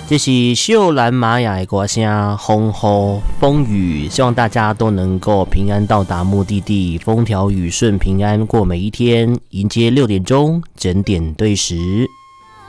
这是秀兰玛雅的歌声，风雨风雨，希望大家都能够平安到达目的地，风调雨顺，平安过每一天，迎接6点钟整点对时。